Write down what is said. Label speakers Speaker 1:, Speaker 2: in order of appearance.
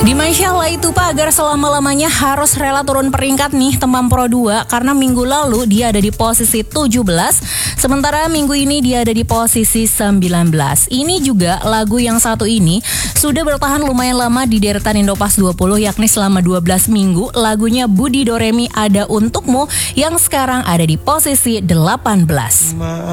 Speaker 1: Dimensyaallah itu Pak agar selama-lamanya harus rela turun peringkat nih Temam Pro 2 karena minggu lalu dia ada di posisi 17, sementara minggu ini dia ada di posisi 19. Ini juga lagu yang satu ini sudah bertahan lumayan lama di deretan Indopas 20 yakni selama 12 minggu. Lagunya Budi Doremi Ada Untukmu yang sekarang ada di posisi 18.